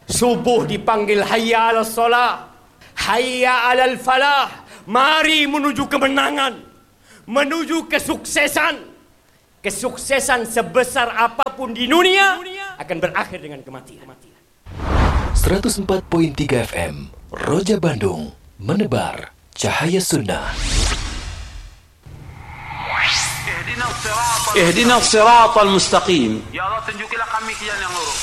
Subuh dipanggil hayya 'alas solah, hayya 'alal falah. Mari menuju kemenangan, menuju kesuksesan. Kesuksesan sebesar apapun di dunia akan berakhir dengan kematian. 104.3 FM Roja Bandung, menebar cahaya sunnah. Ihdinas siratal mustaqim. Ya Allah, tunjukilah kami ke jalan yang lurus.